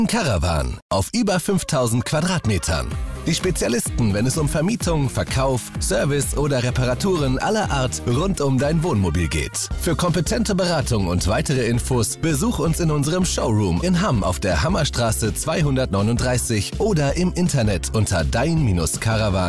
Caravan auf über 5000 Quadratmetern. Die Spezialisten, wenn es um Vermietung, Verkauf, Service oder Reparaturen aller Art rund um dein Wohnmobil geht. Für kompetente Beratung und weitere Infos besuch uns in unserem Showroom in Hamm auf der Hammerstraße 239 oder im Internet unter dein-caravan.de.